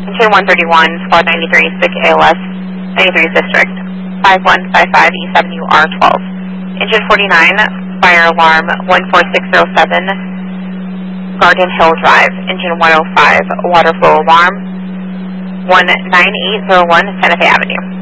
Engine 131, squad 93, SIG ALS, 93 District, 5155 E7UR12. Engine 49, fire alarm 14607, Garden Hill Drive. Engine 105, water flow alarm 19801, Santa Fe Avenue.